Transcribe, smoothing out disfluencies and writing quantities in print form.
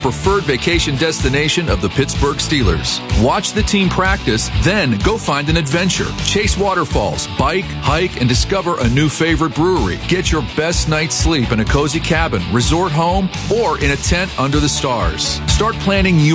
preferred vacation destination of the Pittsburgh Steelers. Watch the team practice, then go find an adventure. Chase waterfalls, bike, hike, and discover a new favorite brewery. Get your best night's sleep in a cozy cabin, resort home, or in a tent under the stars. Start planning